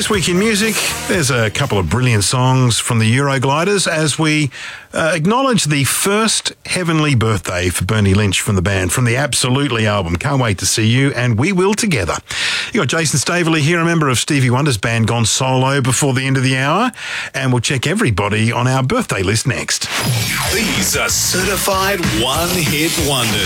This week in music, there's a couple of brilliant songs from the Eurogliders as we acknowledge the first heavenly birthday for Bernie Lynch from the band, from the Absolutely album. Can't wait to see you, and we will together. You got Jason Staveley here, a member of Stevie Wonder's band Gone Solo, before the end of the hour, and we'll check everybody on our birthday list next. These are certified one-hit wonders.